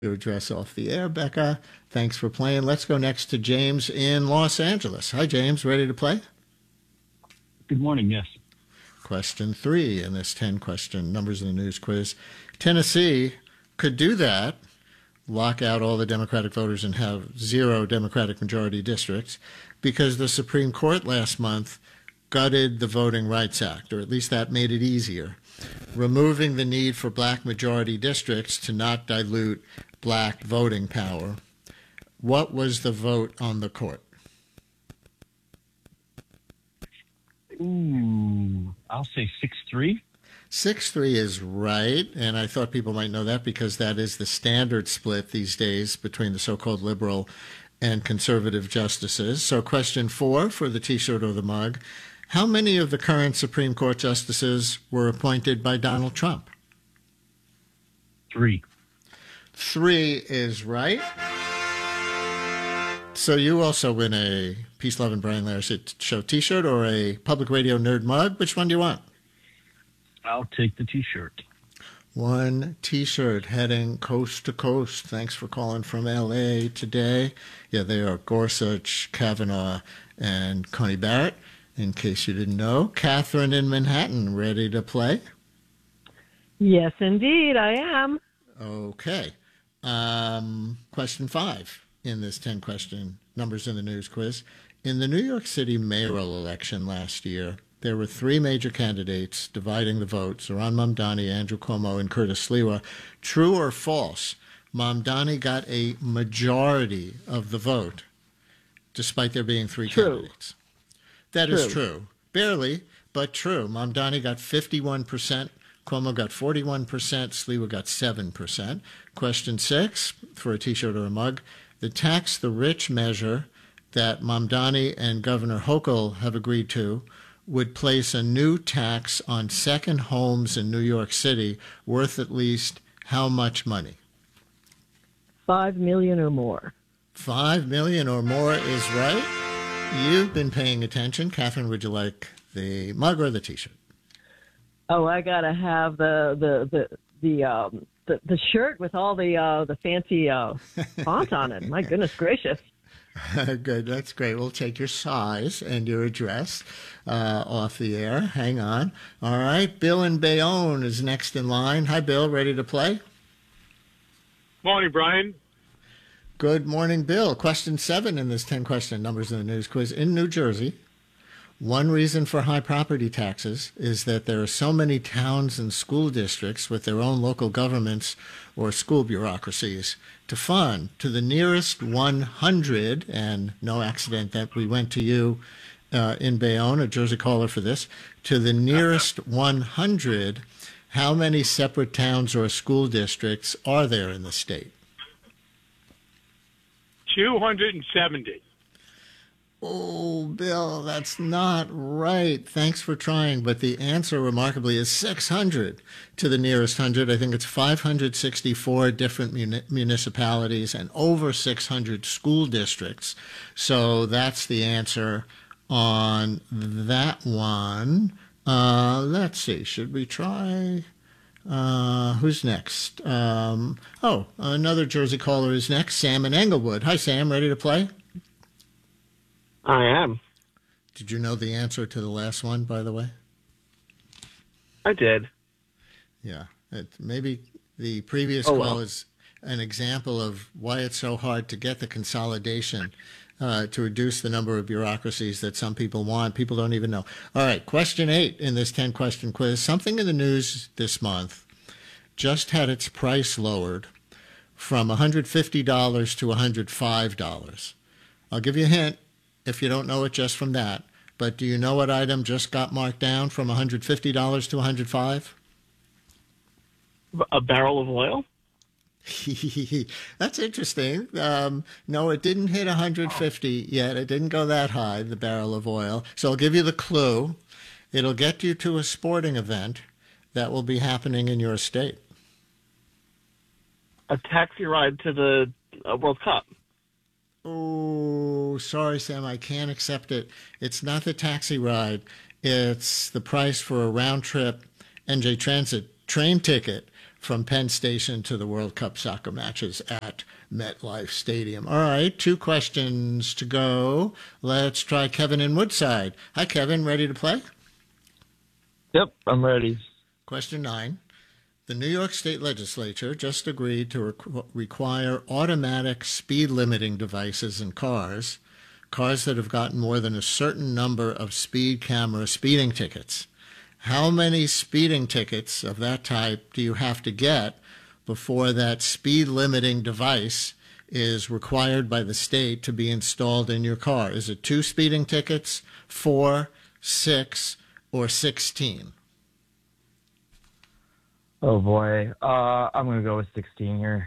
To address off the air, Becca. Thanks for playing. Let's go next to James in Los Angeles. Hi, James. Ready to play? Good morning, yes. Question 3 in this 10-question Numbers in the News quiz. Tennessee could do that, lock out all the Democratic voters and have 0 Democratic majority districts, because the Supreme Court last month gutted the Voting Rights Act, or at least that made it easier, removing the need for black majority districts to not dilute black voting power. What was the vote on the court? Ooh, I'll say 6-3. 6-3 is right, and I thought people might know that because that is the standard split these days between the so-called liberal and conservative justices. So question 4 for the T-shirt or the mug. How many of the current Supreme Court justices were appointed by Donald Trump? 3. 3 is right. So you also win a Peace, Love, and Brian Lehrer Show T-shirt or a Public Radio Nerd mug. Which one do you want? I'll take the T-shirt. 1 T-shirt heading coast to coast. Thanks for calling from L.A. today. Yeah, they are Gorsuch, Kavanaugh, and Coney Barrett. In case you didn't know, Catherine in Manhattan, ready to play? Yes, indeed, I am. Okay. Question 5 in this 10-question Numbers in the News quiz. In the New York City mayoral election last year, there were 3 major candidates dividing the vote: Zohran Mamdani, Andrew Cuomo, and Curtis Sliwa. True or false, Mamdani got a majority of the vote, despite there being 3 candidates? That is true. Barely, but true. Mamdani got 51%, Cuomo got 41%, Sliwa got 7%. Question 6 for a T-shirt or a mug. The tax the rich measure that Mamdani and Governor Hochul have agreed to would place a new tax on second homes in New York City worth at least how much money? $5 million or more. $5 million or more is right. You've been paying attention. Catherine, would you like the mug or the T-shirt? Oh, I gotta have the shirt with all the fancy font on it. My goodness gracious! Good, that's great. We'll take your size and your address off the air. Hang on. All right, Bill in Bayonne is next in line. Hi, Bill. Ready to play? Morning, Brian. Good morning, Bill. Question 7 in this 10-question Numbers in the News quiz. In New Jersey, one reason for high property taxes is that there are so many towns and school districts with their own local governments or school bureaucracies to fund. To the nearest 100, and no accident that we went to you in Bayonne, a Jersey caller for this, to the nearest 100, how many separate towns or school districts are there in the state? 270. Oh, Bill, that's not right. Thanks for trying, but the answer, remarkably, is 600 to the nearest 100. I think it's 564 different municipalities and over 600 school districts. So that's the answer on that one. Let's see. Should we try? Who's next? Another Jersey caller is next. Sam in Englewood. Hi, Sam. Ready to play? I am. Did you know the answer to the last one, by the way? I did. Yeah. Maybe the previous call is an example of why it's so hard to get the consolidation to reduce the number of bureaucracies that some people want. People don't even know. All right, question 8 in this 10-question quiz. Something in the news this month just had its price lowered from $150 to $105. I'll give you a hint if you don't know it just from that. But do you know what item just got marked down from $150 to $105? A barrel of oil? That's interesting. No, it didn't hit 150 yet. It didn't go that high, the barrel of oil. So I'll give you the clue. It'll get you to a sporting event that will be happening in your state. A taxi ride to the World Cup. Oh, sorry, Sam, I can't accept it. It's not the taxi ride. It's the price for a round-trip NJ Transit train ticket from Penn Station to the World Cup soccer matches at MetLife Stadium. All right, 2 questions to go. Let's try Kevin in Woodside. Hi, Kevin. Ready to play? Yep, I'm ready. Question 9. The New York State Legislature just agreed to require automatic speed limiting devices in cars that have gotten more than a certain number of speed camera speeding tickets. How many speeding tickets of that type do you have to get before that speed limiting device is required by the state to be installed in your car? Is it 2 speeding tickets, 4, 6, or 16? Oh boy, I'm gonna go with 16 here.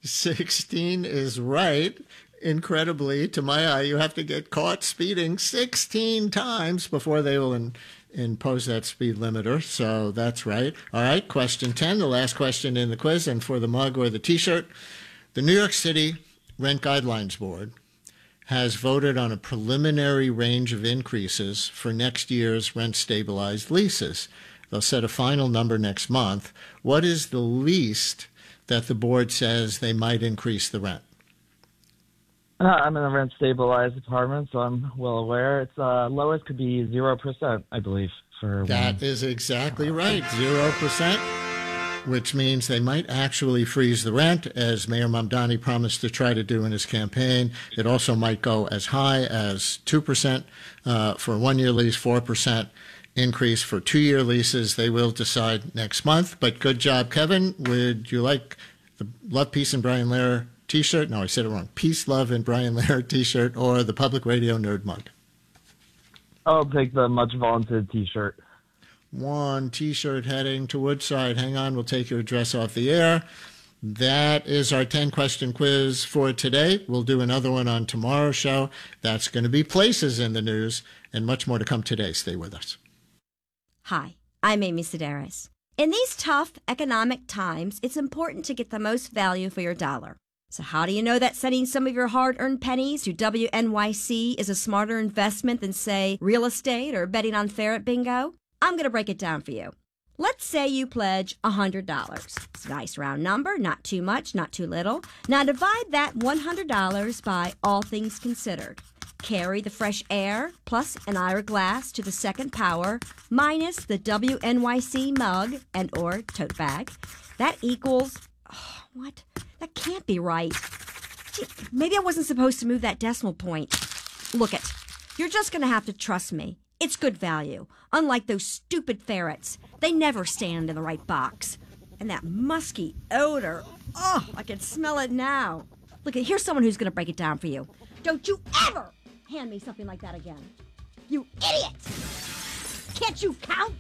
16 is right. Incredibly, to my eye, you have to get caught speeding 16 times before they will impose that speed limiter. So that's right. All right, question 10, the last question in the quiz, and for the mug or the T-shirt. The New York City Rent Guidelines Board has voted on a preliminary range of increases for next year's rent-stabilized leases. They'll set a final number next month. What is the least that the board says they might increase the rent? I'm in a rent-stabilized apartment, so I'm well aware. Its lowest could be 0%, I believe. That is exactly right, 0%, which means they might actually freeze the rent, as Mayor Mamdani promised to try to do in his campaign. It also might go as high as 2% for a 1-year lease, 4% increase for 2-year leases. They will decide next month. But good job, Kevin. Would you like the Love, Peace, and Brian Lehrer T-shirt? No, I said it wrong. Peace, Love, and Brian Lehrer T-shirt, or the Public Radio Nerd mug? I'll take the much vaunted T-shirt. 1 T-shirt heading to Woodside. Hang on, we'll take your address off the air. That is our 10-question quiz for today. We'll do another one on tomorrow's show. That's going to be places in the news, and much more to come today. Stay with us. Hi, I'm Amy Sedaris. In these tough economic times, it's important to get the most value for your dollar. So how do you know that sending some of your hard-earned pennies to WNYC is a smarter investment than, say, real estate or betting on Ferret Bingo? I'm going to break it down for you. Let's say you pledge $100. It's a nice round number, not too much, not too little. Now divide that $100 by all things considered. Carry the fresh air plus an Ira glass to the second power minus the WNYC mug and or tote bag. That equals, what? That can't be right. Gee, maybe I wasn't supposed to move that decimal point. Look it, you're just going to have to trust me. It's good value. Unlike those stupid ferrets, they never stand in the right box. And that musky odor, I can smell it now. Look, here's someone who's going to break it down for you. Don't you ever hand me something like that again. You idiot! Can't you count?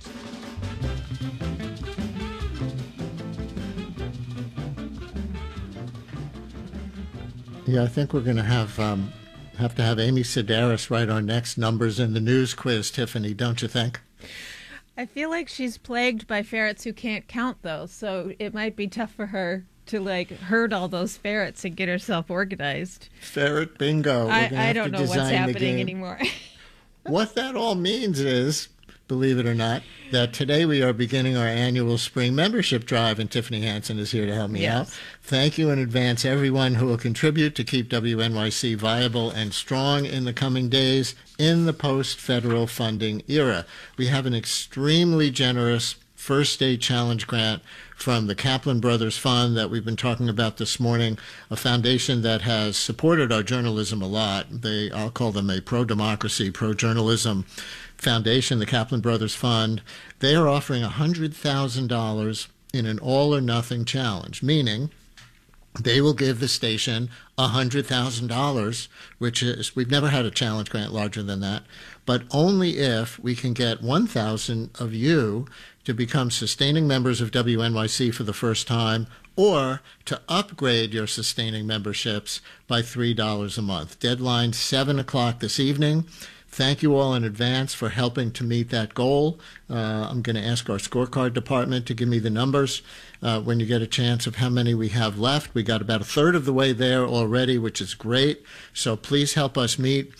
Yeah, I think we're going to have to have Amy Sedaris write our next numbers in the news quiz, Tiffany, don't you think? I feel like she's plagued by ferrets who can't count, though, so it might be tough for her to, herd all those ferrets and get herself organized. Ferret bingo. I don't know what's happening anymore. What that all means is, believe it or not, that today we are beginning our annual spring membership drive, and Tiffany Hansen is here to help me out. Thank you in advance, everyone who will contribute to keep WNYC viable and strong in the coming days in the post-federal funding era. We have an extremely generous First State Challenge grant from the Kaplan Brothers Fund that we've been talking about this morning, a foundation that has supported our journalism a lot. I'll call them a pro-democracy, pro-journalism foundation, the Kaplan Brothers Fund. They are offering $100,000 in an all-or-nothing challenge, meaning they will give the station $100,000, which is, we've never had a challenge grant larger than that, but only if we can get 1,000 of you to become sustaining members of WNYC for the first time, or to upgrade your sustaining memberships by $3 a month. Deadline 7 o'clock this evening. Thank you all in advance for helping to meet that goal. I'm going to ask our scorecard department to give me the numbers when you get a chance of how many we have left. We got about a third of the way there already, which is great. So please help us meet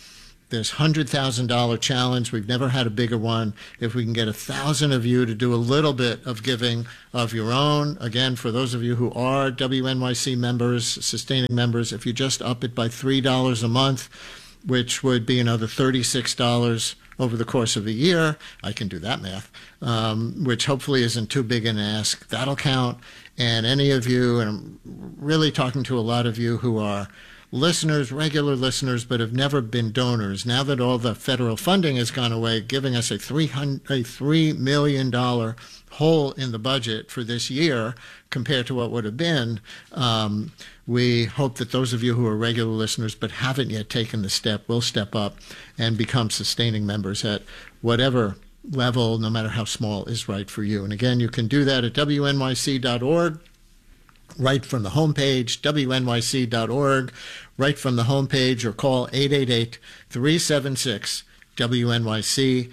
There's $100,000 challenge. We've never had a bigger one. If we can get 1,000 of you to do a little bit of giving of your own, again, for those of you who are WNYC members, sustaining members, if you just up it by $3 a month, which would be another $36 over the course of a year, I can do that math, which hopefully isn't too big an ask. That'll count. And any of you, and I'm really talking to a lot of you who are listeners, regular listeners, but have never been donors, now that all the federal funding has gone away, giving us a $3 million hole in the budget for this year compared to what would have been, we hope that those of you who are regular listeners but haven't yet taken the step will step up and become sustaining members at whatever level, no matter how small, is right for you. And again, you can do that at WNYC.org. Right from the homepage, WNYC.org, right from the homepage, or call 888-376-WNYC,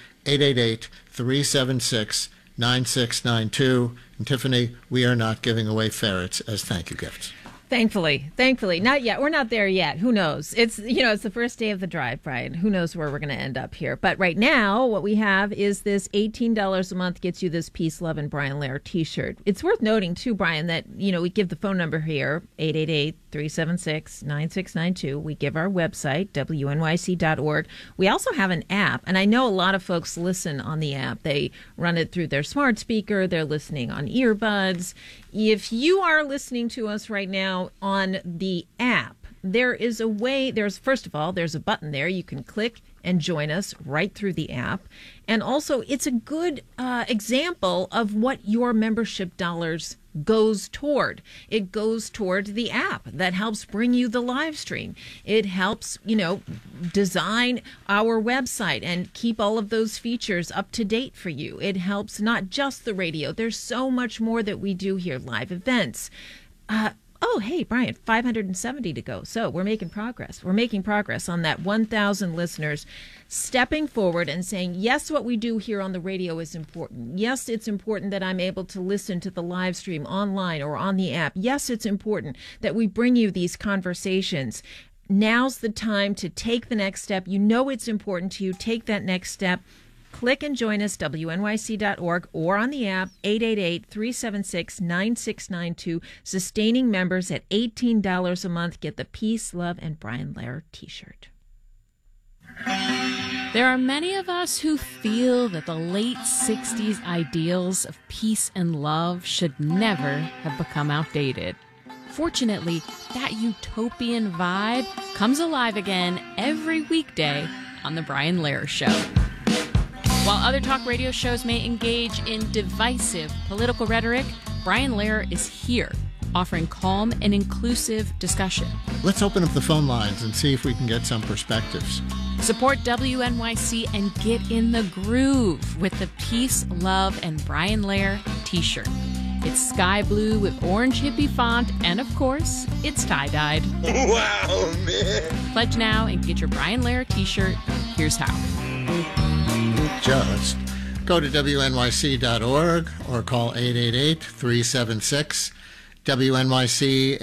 888-376-9692. And Tiffany, we are not giving away ferrets as thank you gifts. Thankfully, not yet. We're not there yet. Who knows? It's it's the first day of the drive, Brian. Who knows where we're going to end up here? But right now, what we have is this $18 a month gets you this Peace, Love, and Brian Lehrer T-shirt. It's worth noting too, Brian, that we give the phone number here, 888-376-9692. We give our website, WNYC.org. We also have an app, and I know a lot of folks listen on the app. They run it through their smart speaker. They're listening on earbuds. If you are listening to us right now on the app, there is a way, first of all, there's a button there. You can click and join us right through the app. And also, it's a good example of what your membership dollars goes toward. It goes toward the app that helps bring you the live stream. It helps, design our website and keep all of those features up to date for you. It helps not just the radio. There's so much more that we do here, live events. Oh, hey, Brian, 570 to go. So we're making progress. We're making progress on that 1,000 listeners stepping forward and saying, yes, what we do here on the radio is important. Yes, it's important that I'm able to listen to the live stream online or on the app. Yes, it's important that we bring you these conversations. Now's the time to take the next step. It's important to you. Take that next step. Click and join us, WNYC.org, or on the app, 888-376-9692. Sustaining members at $18 a month get the Peace, Love, and Brian Lehrer T-shirt. There are many of us who feel that the late 60s ideals of peace and love should never have become outdated. Fortunately, that utopian vibe comes alive again every weekday on The Brian Lehrer Show. While other talk radio shows may engage in divisive political rhetoric, Brian Lehrer is here, offering calm and inclusive discussion. Let's open up the phone lines and see if we can get some perspectives. Support WNYC and get in the groove with the Peace, Love, and Brian Lehrer T-shirt. It's sky blue with orange hippie font, and of course, it's tie-dyed. Wow, man. Pledge now and get your Brian Lehrer T-shirt. Here's how. Just go to WNYC.org or call 888-376 WNYC,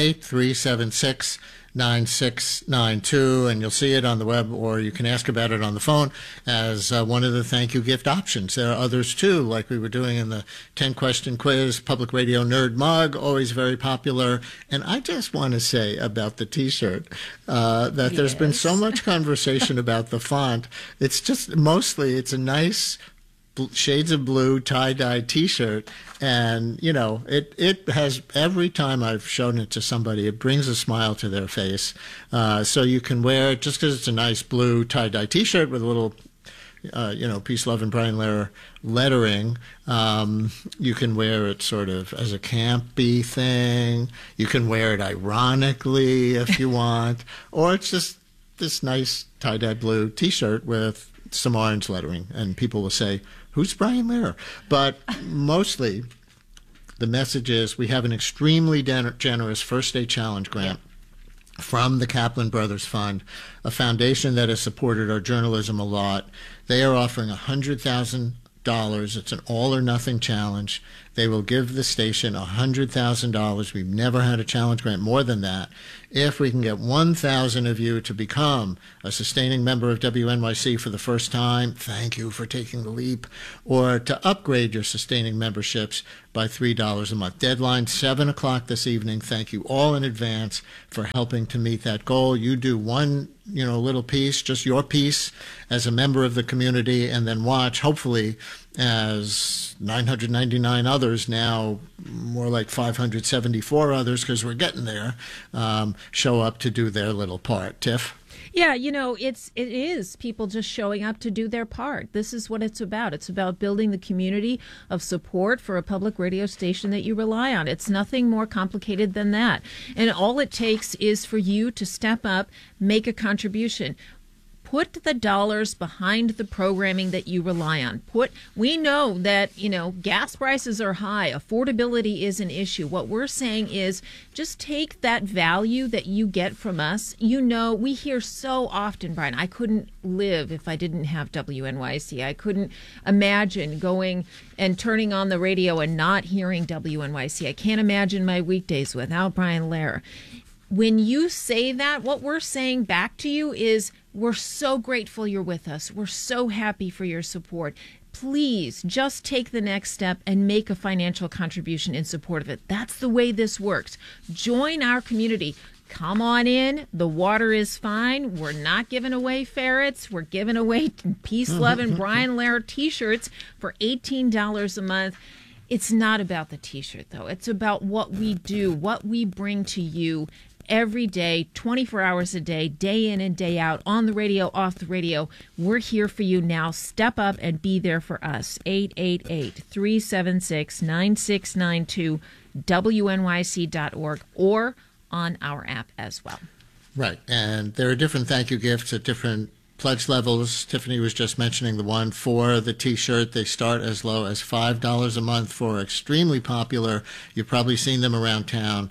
888-376-9692, and you'll see it on the web, or you can ask about it on the phone as one of the thank you gift options. There are others too, like we were doing in the 10-question quiz, Public Radio Nerd Mug, always very popular. And I just want to say about the T-shirt that there's been so much conversation about the font. It's just mostly, it's a nice shades of blue tie-dye T-shirt, and it has, every time I've shown it to somebody, it brings a smile to their face. So you can wear it just because it's a nice blue tie-dye T-shirt with a little Peace, Love, and Brian Lehrer lettering. You can wear it sort of as a campy thing. You can wear it ironically if you want, or it's just this nice tie-dye blue T-shirt with some orange lettering, and people will say, who's Brian Lehrer? But mostly the message is we have an extremely generous First Day Challenge grant from the Kaplan Brothers Fund, a foundation that has supported our journalism a lot. They are offering $100,000 It's an all-or-nothing challenge. They will give the station $100,000. We've never had a challenge grant more than that. If we can get 1,000 of you to become a sustaining member of WNYC for the first time, thank you for taking the leap, or to upgrade your sustaining memberships by $3 a month. Deadline 7 o'clock this evening. Thank you all in advance for helping to meet that goal. You do one little piece, just your piece as a member of the community, and then watch, hopefully, as 999 others, now more like 574 others, because we're getting there, show up to do their little part. Tiff? Yeah, it is people just showing up to do their part. This is what it's about. It's about building the community of support for a public radio station that you rely on. It's nothing more complicated than that. And all it takes is for you to step up, make a contribution. Put the dollars behind the programming that you rely on. We know that, gas prices are high. Affordability is an issue. What we're saying is just take that value that you get from us. We hear so often, Brian, I couldn't live if I didn't have WNYC. I couldn't imagine going and turning on the radio and not hearing WNYC. I can't imagine my weekdays without Brian Lehrer. When you say that, what we're saying back to you is, we're so grateful you're with us. We're so happy for your support. Please just take the next step and make a financial contribution in support of it. That's the way this works. Join our community. Come on in. The water is fine. We're not giving away ferrets. We're giving away Peace, Love, and Brian Lehrer T-shirts for $18 a month. It's not about the T-shirt, though. It's about what we do, what we bring to you every day, 24 hours a day, day in and day out, on the radio, off the radio. We're here for you now. Step up and be there for us. 888-376-9692, WNYC.org, or on our app as well. Right. And there are different thank you gifts at different pledge levels. Tiffany was just mentioning the one for the T-shirt. They start as low as $5 a month for extremely popular. You've probably seen them around town.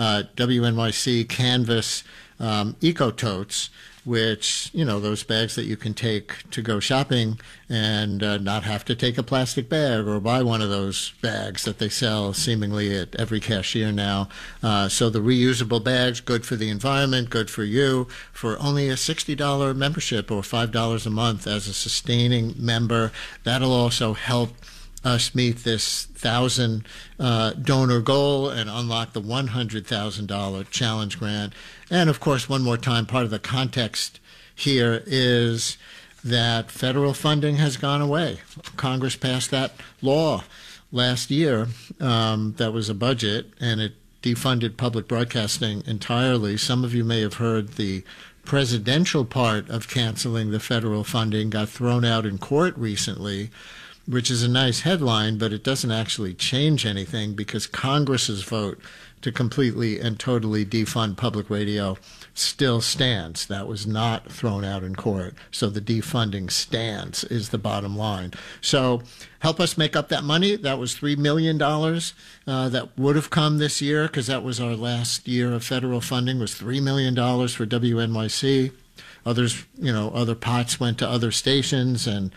WNYC Canvas Eco Totes, which, those bags that you can take to go shopping and not have to take a plastic bag or buy one of those bags that they sell seemingly at every cashier now. So the reusable bags, good for the environment, good for you, for only a $60 membership or $5 a month as a sustaining member. That'll also help us meet this 1,000 donor goal and unlock the $100,000 challenge grant. And of course, one more time, part of the context here is that federal funding has gone away. Congress passed that law last year that was a budget, and it defunded public broadcasting entirely. Some of you may have heard the presidential part of canceling the federal funding got thrown out in court recently, which is a nice headline, but it doesn't actually change anything because Congress's vote to completely and totally defund public radio still stands. That was not thrown out in court. So the defunding stands is the bottom line. So help us make up that money. That was $3 million that would have come this year, because that was our last year of federal funding, was $3 million for WNYC. Others, other pots went to other stations and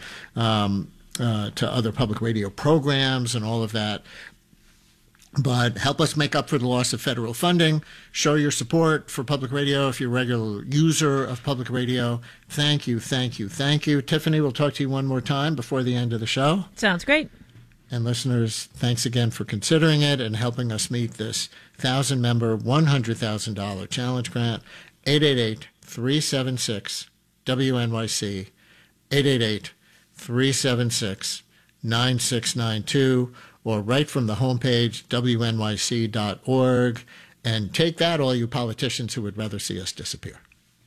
to other public radio programs and all of that. But help us make up for the loss of federal funding. Show your support for public radio if you're a regular user of public radio. Thank you, thank you, thank you. Tiffany, we'll talk to you one more time before the end of the show. Sounds great. And listeners, thanks again for considering it and helping us meet this 1,000-member, $100,000 challenge grant. 888-376-WNYC, 888-376-9692, or right from the homepage, WNYC.org. And take that, all you politicians who would rather see us disappear.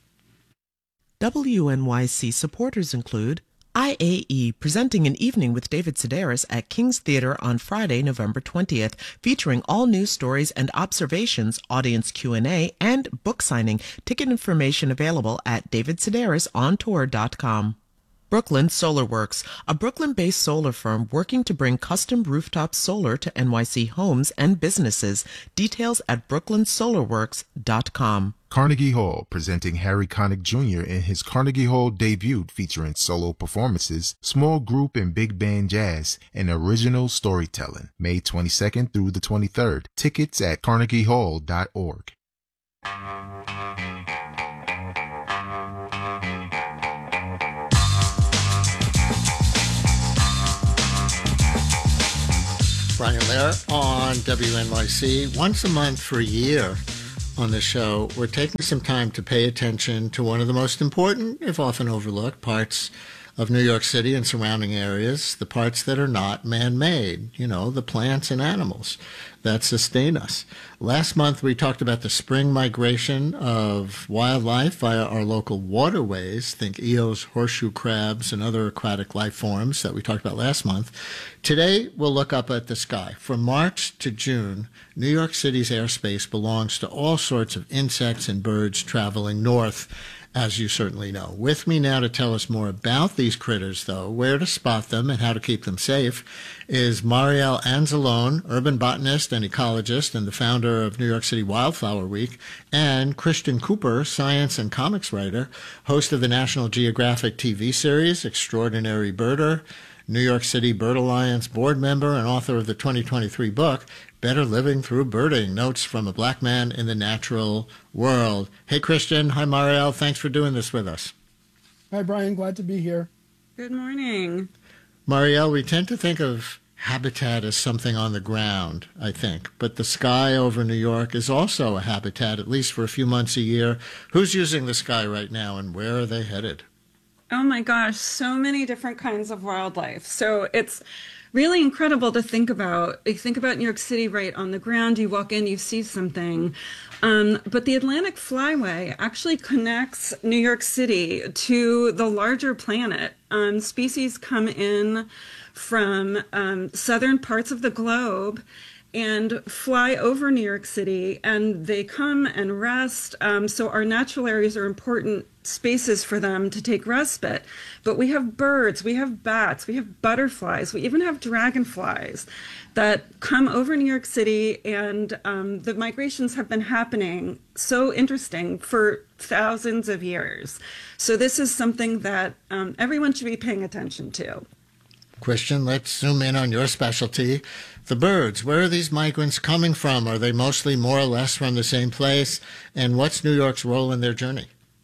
WNYC supporters include IAE, presenting an evening with David Sedaris at King's Theater on Friday, November 20th, featuring all news stories and observations, audience Q&A, and book signing. Ticket information available at davidsedarisontour.com. Brooklyn Solar Works, a Brooklyn-based solar firm working to bring custom rooftop solar to NYC homes and businesses. Details at brooklynsolarworks.com. Carnegie Hall, presenting Harry Connick Jr. in his Carnegie Hall debut featuring solo performances, small group and big band jazz, and original storytelling. May 22nd through the 23rd. Tickets at carnegiehall.org. Brian Lehrer on WNYC. Once a month for a year on the show, we're taking some time to pay attention to one of the most important, if often overlooked, parts of New York City and surrounding areas, the parts that are not man-made, the plants and animals that sustain us. Last month, we talked about the spring migration of wildlife via our local waterways. Think eels, horseshoe crabs, and other aquatic life forms that we talked about last month. Today, we'll look up at the sky. From March to June, New York City's airspace belongs to all sorts of insects and birds traveling north, as you certainly know. With me now to tell us more about these critters, though, where to spot them and how to keep them safe, is Marielle Anzalone, urban botanist and ecologist and the founder of New York City Wildflower Week, and Christian Cooper, science and comics writer, host of the National Geographic TV series Extraordinary Birder, New York City Bird Alliance board member, and author of the 2023 book, Better Living Through Birding, Notes from a Black Man in the Natural World. Hey, Christian. Hi, Marielle. Thanks for doing this with us. Hi, Brian. Glad to be here. Good morning. Marielle, we tend to think of habitat as something on the ground, I think. But the sky over New York is also a habitat, at least for a few months a year. Who's using the sky right now, and where are they headed? Oh, my gosh. So many different kinds of wildlife. So it's really incredible to think about. You think about New York City right on the ground. You walk in, you see something. But the Atlantic Flyway actually connects New York City to the larger planet. Species come in from southern parts of the globe and fly over New York City, and they come and rest. So our natural areas are important spaces for them to take respite. But we have birds, we have bats, we have butterflies, we even have dragonflies that come over New York City, and the migrations have been happening, so interesting, for thousands of years. So this is something that everyone should be paying attention to. Christian, let's zoom in on your specialty, the birds. Where are these migrants coming from? Are they mostly more or less from the same place? And what's New York's role in their journey?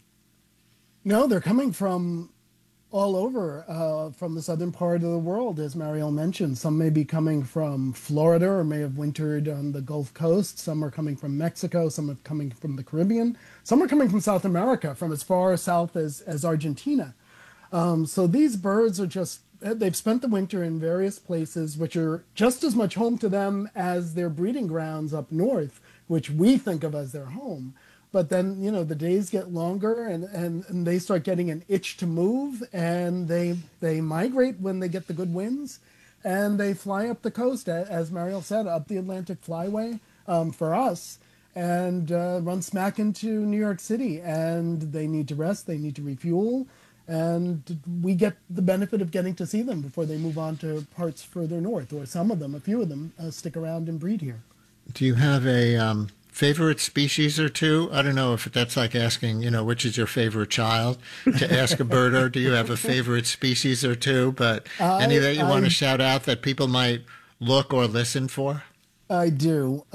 No, they're coming from all over, from the southern part of the world, as Marielle mentioned. Some may be coming from Florida or may have wintered on the Gulf Coast. Some are coming from Mexico. Some are coming from the Caribbean. Some are coming from South America, from as far south as Argentina. So these birds are they've spent the winter in various places, which are just as much home to them as their breeding grounds up north, which we think of as their home. But then, the days get longer and they start getting an itch to move, and they migrate when they get the good winds, and they fly up the coast, as Marielle said, up the Atlantic Flyway for us, and run smack into New York City. And they need to rest, they need to refuel, and we get the benefit of getting to see them before they move on to parts further north, or a few of them stick around and breed here. Do you have a favorite species or two? I don't know if that's like asking, which is your favorite child to ask a birder. Do you have a favorite species or two? But any that you want to shout out that people might look or listen for? I do.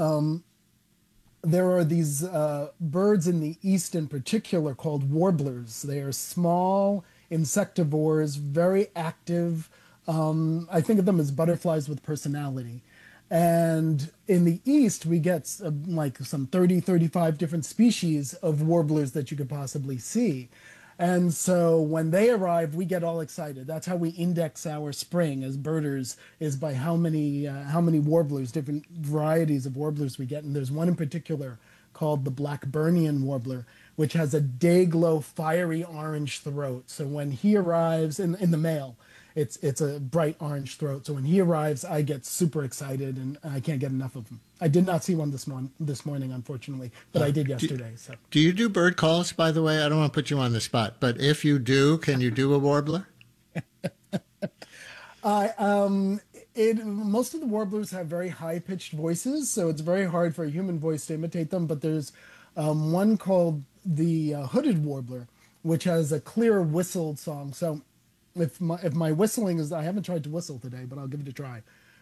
There are these birds in the east in particular called warblers. They are small insectivores, very active. I think of them as butterflies with personality. And in the east, we get like some 30, 35 different species of warblers that you could possibly see. And so when they arrive, we get all excited. That's how we index our spring as birders, is by how many warblers, different varieties of warblers we get. And there's one in particular called the Blackburnian warbler, which has a day-glow fiery orange throat. So when he arrives in the male, it's a bright orange throat. So when he arrives, I get super excited, and I can't get enough of him. I did not see one this morning, unfortunately, but I did yesterday. Do you do bird calls, by the way? I don't want to put you on the spot, but if you do, can you do a warbler? Most of the warblers have very high-pitched voices, so it's very hard for a human voice to imitate them. But there's one called the hooded warbler, which has a clear whistled song. So if my whistling is, I haven't tried to whistle today, but I'll give it a try.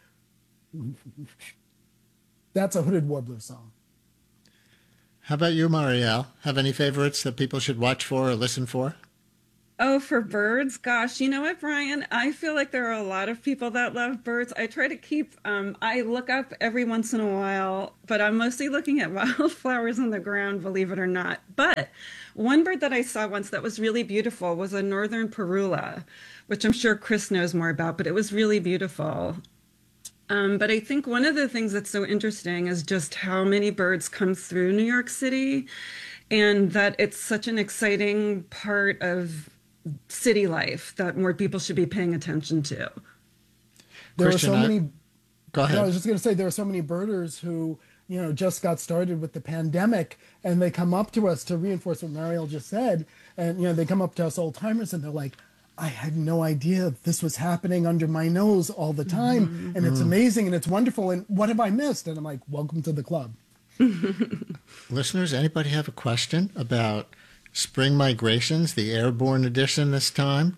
That's a hooded warbler song. How about you, Marielle? Have any favorites that people should watch for or listen for? Oh, for birds? Gosh, you know what, Brian? I feel like there are a lot of people that love birds. I try to keep, I look up every once in a while, but I'm mostly looking at wildflowers on the ground, believe it or not. But one bird that I saw once that was really beautiful was a northern parula, which I'm sure Chris knows more about, but it was really beautiful. But I think one of the things that's so interesting is just how many birds come through New York City, and that it's such an exciting part of city life that more people should be paying attention to. There are so many. Go ahead. No, I was just going to say there are so many birders who just got started with the pandemic, and they come up to us to reinforce what Marielle just said, and they come up to us old timers and they're like, I had no idea this was happening under my nose all the time, and it's amazing and it's wonderful, and what have I missed? And I'm like, welcome to the club. Listeners, anybody have a question about spring migrations, the airborne edition this time?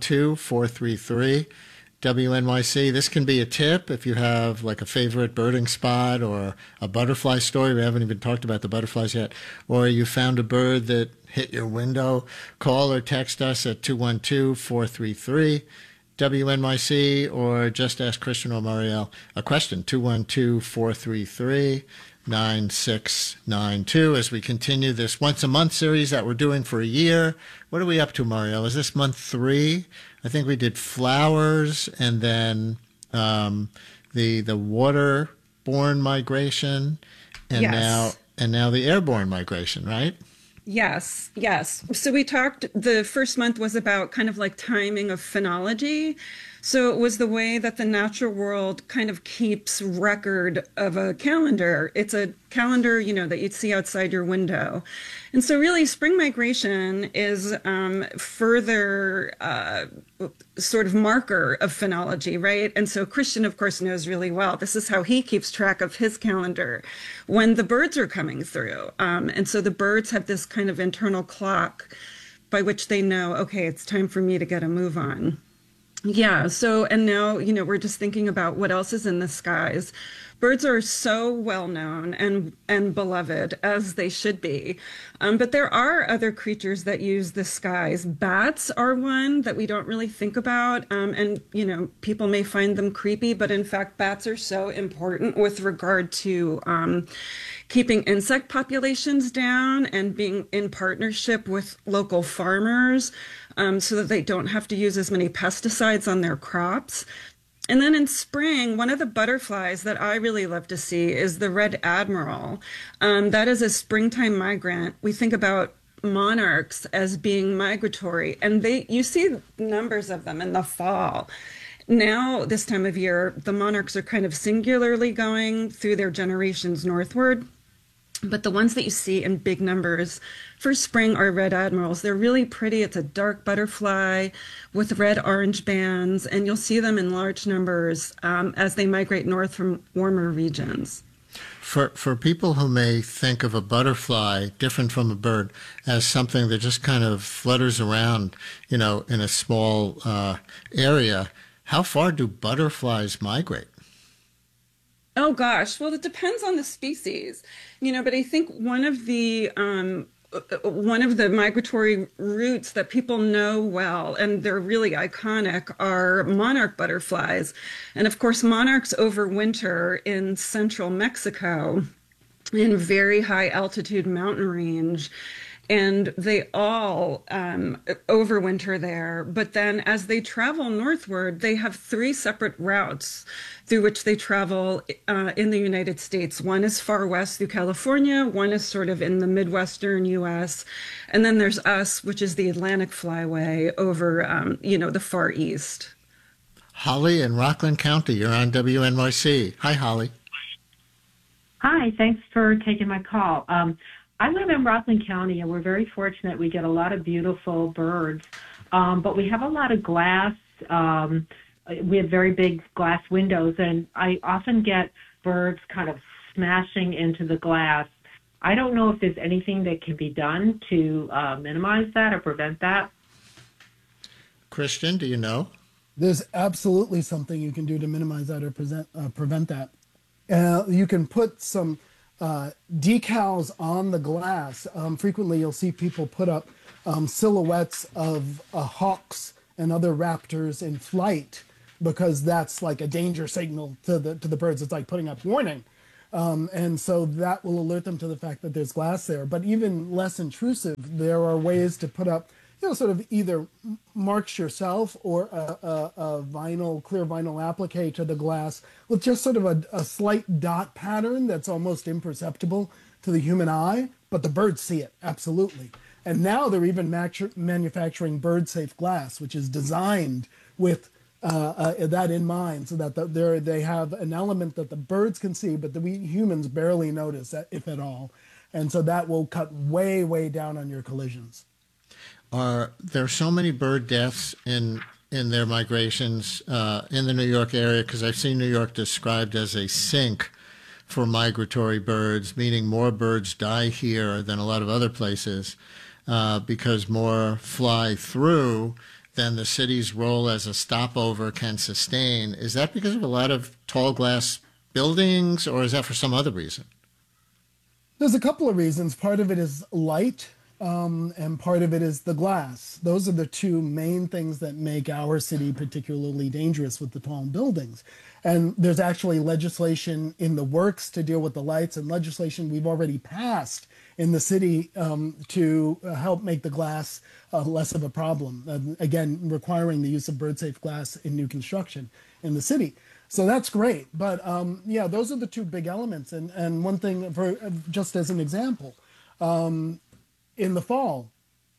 212-433-WNYC. This can be a tip if you have like a favorite birding spot or a butterfly story. We haven't even talked about the butterflies yet. Or you found a bird that hit your window. Call or text us at 212-433-WNYC, or just ask Christian or Marielle a question. 212-433-9692 as we continue this once a month series that we're doing for a year. What are we up to, Marielle? Is this month 3? I think we did flowers, and then the waterborne migration, and Yes. now the airborne migration, right? Yes, yes. So we talked, the first month was about kind of like timing of phenology. So it was the way that the natural world kind of keeps record of a calendar. It's a calendar, that you'd see outside your window. And so really spring migration is further sort of marker of phenology, right? And so Christian, of course, knows really well. This is how he keeps track of his calendar when the birds are coming through. And so the birds have this kind of internal clock by which they know, okay, it's time for me to get a move on. Yeah. So, and now, we're just thinking about what else is in the skies. Birds are so well known and beloved, as they should be. But there are other creatures that use the skies. Bats are one that we don't really think about. And people may find them creepy, but in fact, bats are so important with regard to keeping insect populations down and being in partnership with local farmers so that they don't have to use as many pesticides on their crops. And then in spring, one of the butterflies that I really love to see is the red admiral. That is a springtime migrant. We think about monarchs as being migratory, and you see numbers of them in the fall. Now, this time of year, the monarchs are kind of singularly going through their generations northward. But the ones that you see in big numbers for spring are red admirals. They're really pretty. It's a dark butterfly with red-orange bands, and you'll see them in large numbers as they migrate north from warmer regions. For people who may think of a butterfly different from a bird as something that just kind of flutters around, in a small area, how far do butterflies migrate? Oh gosh, well, it depends on the species, but I think one of the migratory routes that people know well, and they're really iconic, are monarch butterflies. And of course, monarchs overwinter in central Mexico in very high altitude mountain range. And they all overwinter there. But then as they travel northward, they have 3 separate routes through which they travel in the United States. One is far west through California. One is sort of in the Midwestern U.S. And then there's us, which is the Atlantic Flyway over, the far east. Holly in Rockland County, you're on WNYC. Hi, Holly. Hi, thanks for taking my call. I live in Rockland County, and we're very fortunate. We get a lot of beautiful birds, but we have a lot of glass we have very big glass windows, and I often get birds kind of smashing into the glass. I don't know if there's anything that can be done to minimize that or prevent that. Christian, do you know? There's absolutely something you can do to minimize that or prevent that. You can put some decals on the glass. Frequently, you'll see people put up silhouettes of hawks and other raptors in flight, because that's like a danger signal to the birds. It's like putting up warning. And so that will alert them to the fact that there's glass there. But even less intrusive, there are ways to put up, sort of either marks yourself or a clear vinyl applique to the glass with just sort of a slight dot pattern that's almost imperceptible to the human eye, but the birds see it, absolutely. And now they're even manufacturing bird-safe glass, which is designed with that in mind, so that they have an element that the birds can see, but we humans barely notice, if at all. And so that will cut way, way down on your collisions. There are so many bird deaths in their migrations in the New York area, because I've seen New York described as a sink for migratory birds, meaning more birds die here than a lot of other places because more fly through than the city's role as a stopover can sustain. Is that because of a lot of tall glass buildings, or is that for some other reason? There's a couple of reasons. Part of it is light, and part of it is the glass. Those are the two main things that make our city particularly dangerous with the tall buildings. And there's actually legislation in the works to deal with the lights, and legislation we've already passed in the city to help make the glass less of a problem. Again, requiring the use of bird-safe glass in new construction in the city. So that's great. But yeah, those are the two big elements. And one thing, just as an example, in the fall,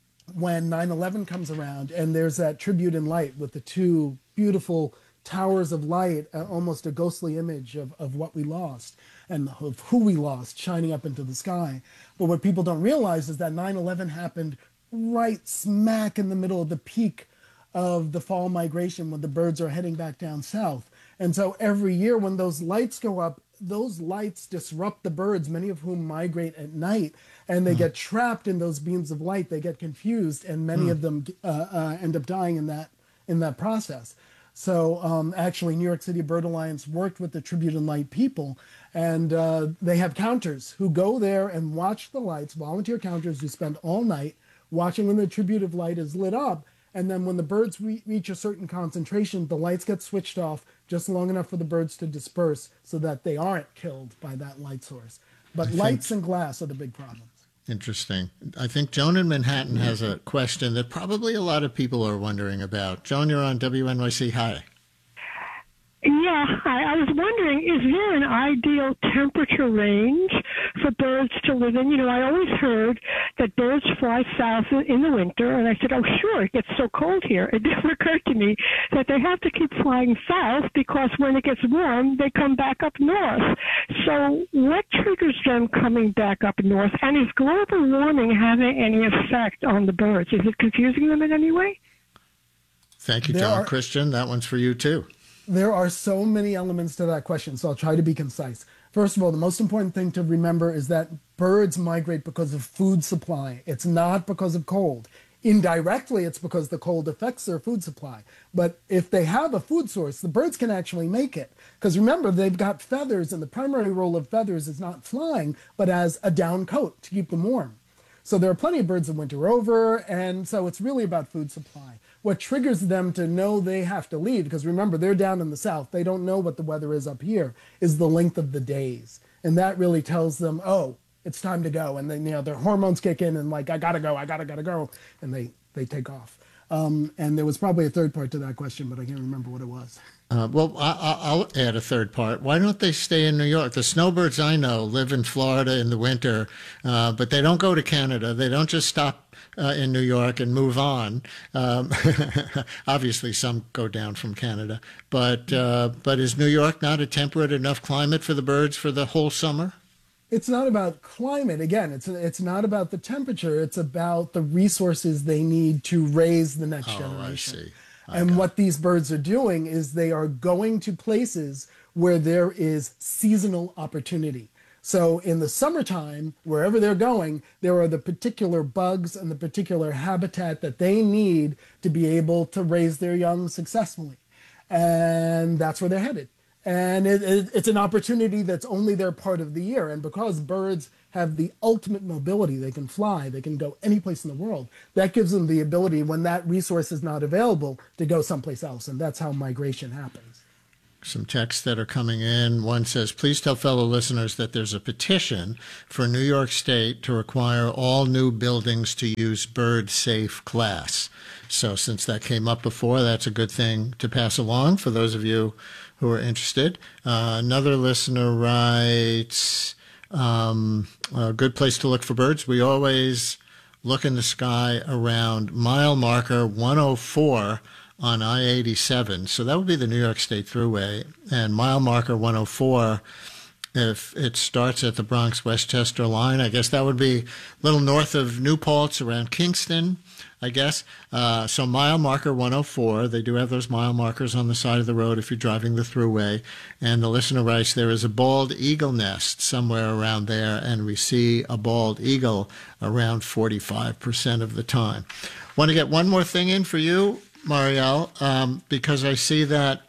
when 9/11 comes around and there's that tribute in light with the two beautiful towers of light, almost a ghostly image of what we lost and of who we lost shining up into the sky. But what people don't realize is that 9/11 happened right smack in the middle of the peak of the fall migration when the birds are heading back down south. And so every year when those lights go up, those lights disrupt the birds, many of whom migrate at night, and they get trapped in those beams of light. They get confused, and many of them end up dying in that process. So actually, New York City Bird Alliance worked with the Tribute in Light people, and they have counters who go there and watch the lights, volunteer counters who spend all night watching when the Tribute of Light is lit up. And then when the birds reach a certain concentration, the lights get switched off just long enough for the birds to disperse so that they aren't killed by that light source. But lights and glass are the big problems. Interesting. I think Joan in Manhattan has a question that probably a lot of people are wondering about. Joan, you're on WNYC. Hi. Yeah, hi. I was wondering, is there an ideal temperature range for birds to live in? You know, I always heard that birds fly south in the winter, and I said, oh, sure, it gets so cold here. It never occurred to me that they have to keep flying south because when it gets warm, they come back up north. So what triggers them coming back up north? And is global warming having any effect on the birds? Is it confusing them in any way? Thank you, John. Christian, that one's for you, too. There are so many elements to that question, so I'll try to be concise. First of all, the most important thing to remember is that birds migrate because of food supply. It's not because of cold. Indirectly, it's because the cold affects their food supply. But if they have a food source, the birds can actually make it. Because remember, they've got feathers, and the primary role of feathers is not flying, but as a down coat to keep them warm. So there are plenty of birds that winter over, and so it's really about food supply. What triggers them to know they have to leave, because remember, they're down in the south, they don't know what the weather is up here, is the length of the days. And that really tells them, oh, it's time to go. And then, their hormones kick in and like, I gotta go, and they take off. And there was probably a third part to that question, but I can't remember what it was. Well, I'll add a third part. Why don't they stay in New York? The snowbirds I know live in Florida in the winter, but they don't go to Canada. They don't just stop in New York and move on. Obviously, some go down from Canada. But is New York not a temperate enough climate for the birds for the whole summer? It's not about climate. Again, it's not about the temperature. It's about the resources they need to raise the next generation. I see. And what these birds are doing is they are going to places where there is seasonal opportunity. So in the summertime, wherever they're going, there are the particular bugs and the particular habitat that they need to be able to raise their young successfully. And that's where they're headed. And it's an opportunity that's only their part of the year. And because birds have the ultimate mobility, they can fly, they can go any place in the world, that gives them the ability, when that resource is not available, to go someplace else. And that's how migration happens. Some texts that are coming in. One says, please tell fellow listeners that there's a petition for New York State to require all new buildings to use bird safe glass. So since that came up before, that's a good thing to pass along for those of you who are interested. Another listener writes, a good place to look for birds. We always look in the sky around mile marker 104 on I-87. So that would be the New York State Thruway. And mile marker 104, if it starts at the Bronx-Westchester line, I guess that would be a little north of New Paltz, around Kingston, I guess. So mile marker 104, they do have those mile markers on the side of the road if you're driving the Thruway. And the listener writes, there is a bald eagle nest somewhere around there, and we see a bald eagle around 45% of the time. Want to get one more thing in for you, Marielle, because I see that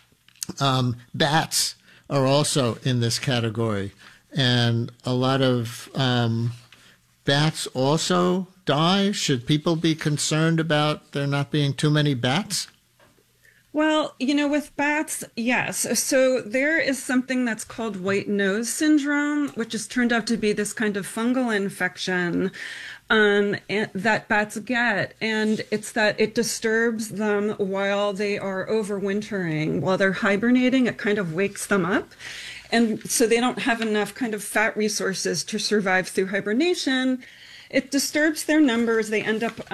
bats are also in this category, and a lot of bats also die. Should people be concerned about there not being too many bats? Well, with bats, yes. So there is something that's called white nose syndrome, which has turned out to be this kind of fungal infection that bats get. And it's that it disturbs them while they are overwintering. While they're hibernating, it kind of wakes them up. And so they don't have enough kind of fat resources to survive through hibernation. It disturbs their numbers. They end up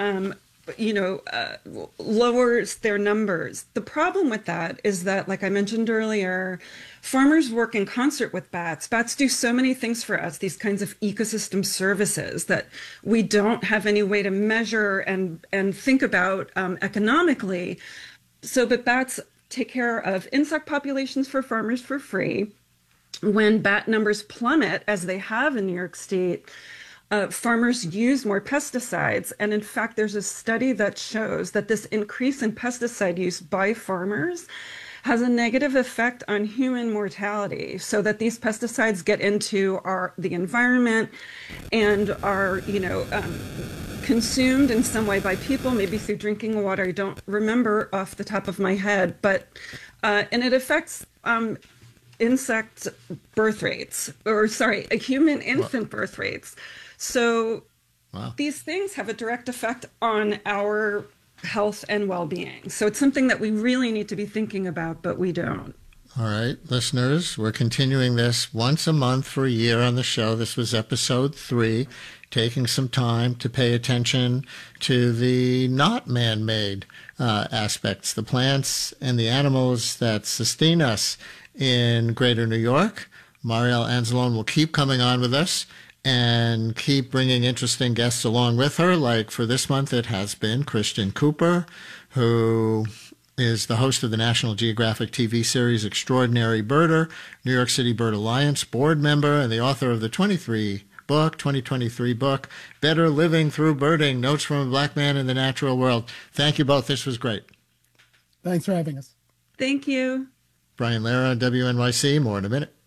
lowers their numbers. The problem with that is that, like I mentioned earlier, farmers work in concert with bats. Bats do so many things for us, these kinds of ecosystem services that we don't have any way to measure and think about economically. But bats take care of insect populations for farmers for free. When bat numbers plummet, as they have in New York State, farmers use more pesticides. And in fact, there's a study that shows that this increase in pesticide use by farmers has a negative effect on human mortality, so that these pesticides get into the environment and are, consumed in some way by people, maybe through drinking water. I don't remember off the top of my head, but, and it affects insect birth rates, human infant birth rates. So these things have a direct effect on our health and well-being. So it's something that we really need to be thinking about, but we don't. All right, listeners, we're continuing this once a month for a year on the show. This was episode 3, taking some time to pay attention to the not man-made aspects, the plants and the animals that sustain us in greater New York. Marielle Anzalone will keep coming on with us and keep bringing interesting guests along with her. Like for this month, it has been Christian Cooper, who is the host of the National Geographic TV series Extraordinary Birder, New York City Bird Alliance board member, and the author of the 2023 book, Better Living Through Birding, Notes from a Black Man in the Natural World. Thank you both. This was great. Thanks for having us. Thank you. Brian Lara, WNYC. More in a minute.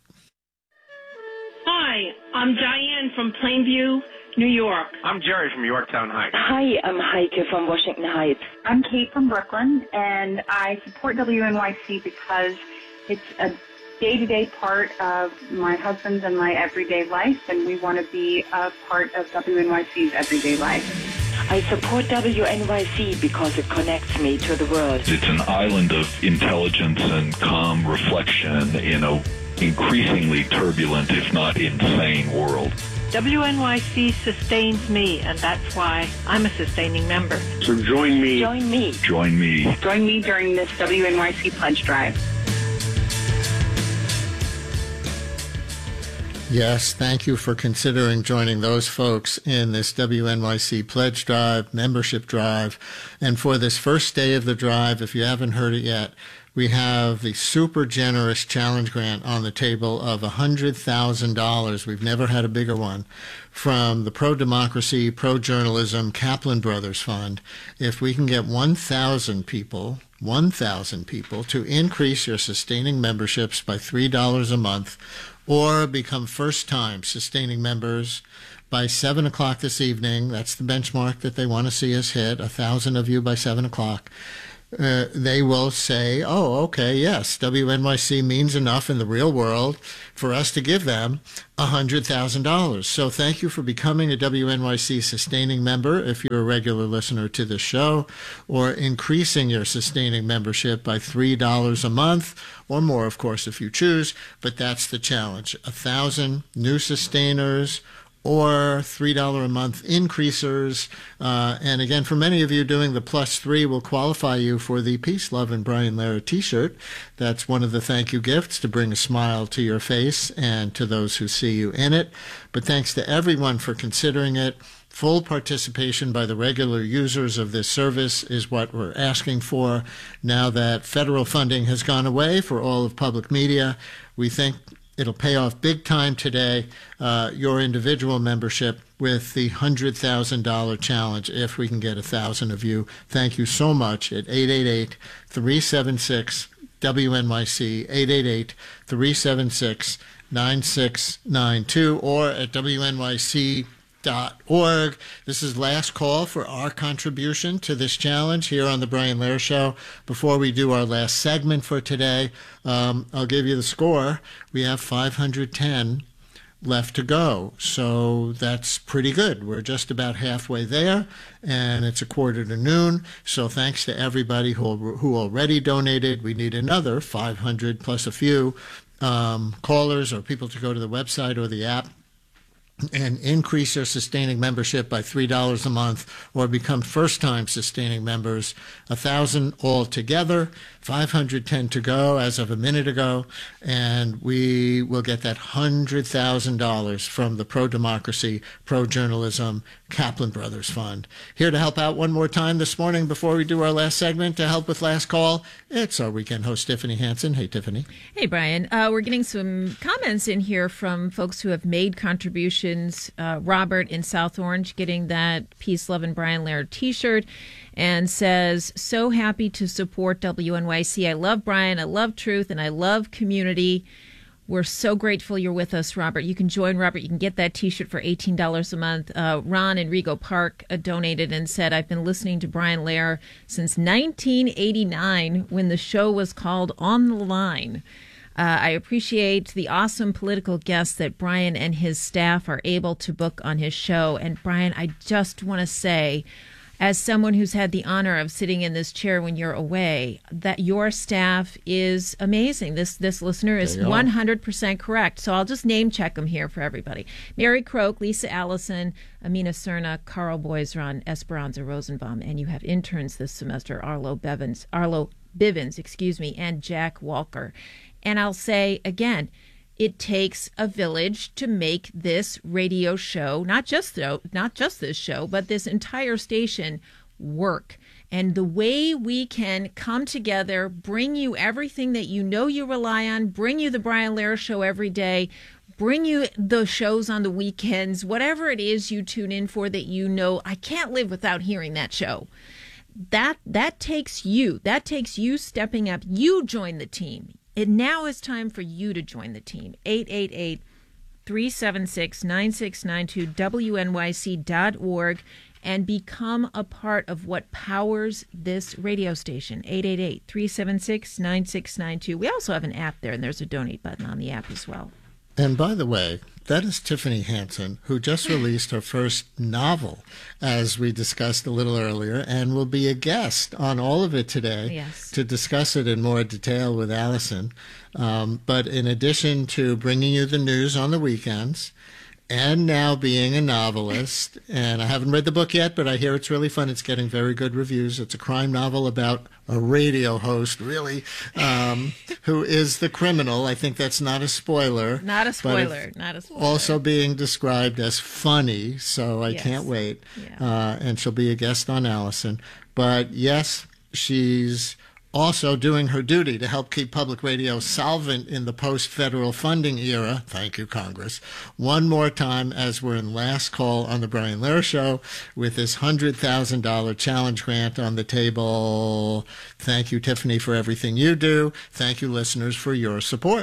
Hi, I'm Diane from Plainview, New York. I'm Jerry from Yorktown Heights. Hi, I'm Heike from Washington Heights. I'm Kate from Brooklyn, and I support WNYC because it's a day-to-day part of my husband's and my everyday life, and we want to be a part of WNYC's everyday life. I support WNYC because it connects me to the world. It's an island of intelligence and calm reflection in a increasingly turbulent, if not insane, world. WNYC sustains me, and that's why I'm a sustaining member. So join me. Join me. Join me. Join me during this WNYC pledge drive. Yes, thank you for considering joining those folks in this WNYC Pledge Drive, membership drive. And for this first day of the drive, if you haven't heard it yet, we have the super generous challenge grant on the table of $100,000. We've never had a bigger one from the Pro-Democracy, Pro-Journalism Kaplan Brothers Fund. If we can get 1,000 people to increase your sustaining memberships by $3 a month, or become first-time sustaining members by 7 o'clock this evening. That's the benchmark that they want to see us hit, 1,000 of you by 7 o'clock. They will say, oh, okay, yes, WNYC means enough in the real world for us to give them $100,000. So thank you for becoming a WNYC sustaining member if you're a regular listener to the show, or increasing your sustaining membership by $3 a month, or more, of course, if you choose. But that's the challenge. 1,000 new sustainers or $3 a month increasers. And again, for many of you, doing the +3 will qualify you for the Peace, Love, and Brian Lehrer t-shirt. That's one of the thank you gifts to bring a smile to your face and to those who see you in it. But thanks to everyone for considering it. Full participation by the regular users of this service is what we're asking for. Now that federal funding has gone away for all of public media, we think it'll pay off big time today, your individual membership with the $100,000 challenge, if we can get 1,000 of you. Thank you so much at 888-376-WNYC, 888-376-9692, or at WNYC.org. This is last call for our contribution to this challenge here on the Brian Lehrer Show. Before we do our last segment for today, I'll give you the score. We have 510 left to go, so that's pretty good. We're just about halfway there, and it's 1:45. So thanks to everybody who already donated. We need another 500 plus a few callers or people to go to the website or the app and increase your sustaining membership by $3 a month, or become first-time sustaining members. 1,000 altogether, 510 to go as of a minute ago, and we will get that $100,000 from the Pro-Democracy, Pro-Journalism Kaplan Brothers Fund. Here to help out one more time this morning before we do our last segment, to help with last call, it's our weekend host, Tiffany Hansen. Hey, Tiffany. Hey, Brian. We're getting some comments in here from folks who have made contributions. Robert in South Orange getting that Peace, Love, and Brian Lehrer t-shirt, and says, so happy to support WNYC. I love Brian, I love truth, and I love community. We're so grateful you're with us, Robert. You can join Robert. You can get that t-shirt for $18 a month. Ron in Rego Park donated and said, I've been listening to Brian Lehrer since 1989 when the show was called On the Line. I appreciate the awesome political guests that Brian and his staff are able to book on his show. And Brian, I just want to say, as someone who's had the honor of sitting in this chair when you're away, that your staff is amazing. This listener is 100% correct. So I'll just name check them here for everybody. Mary Croak, Lisa Allison, Amina Cerna, Carl Boisron, Esperanza Rosenbaum, and you have interns this semester, Arlo Bivens, and Jack Walker. And I'll say again, it takes a village to make this radio show, not just this show, but this entire station work. And the way we can come together, bring you everything that you know you rely on, bring you the Brian Lehrer Show every day, bring you the shows on the weekends, whatever it is you tune in for that you know, I can't live without hearing that show. That takes you. That takes you stepping up. You join the team. It now is time for you to join the team. 888-376-9692, WNYC.org, and become a part of what powers this radio station. 888-376-9692. We also have an app there, and there's a donate button on the app as well. And by the way, that is Tiffany Hansen, who just released her first novel, as we discussed a little earlier, and will be a guest on all of it today to discuss it in more detail with Allison. But in addition to bringing you the news on the weekends and now being a novelist. And I haven't read the book yet, but I hear it's really fun. It's getting very good reviews. It's a crime novel about a radio host, really, who is the criminal. I think that's not a spoiler. Not a spoiler. Not a spoiler. Also being described as funny, so I can't wait. Yeah. And she'll be a guest on Allison. But yes, she's also doing her duty to help keep public radio solvent in the post-federal funding era. Thank you, Congress. One more time, as we're in last call on the Brian Lehrer Show, with this $100,000 challenge grant on the table. Thank you, Tiffany, for everything you do. Thank you, listeners, for your support.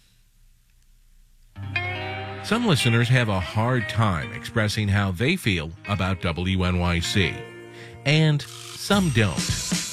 Some listeners have a hard time expressing how they feel about WNYC, and some don't.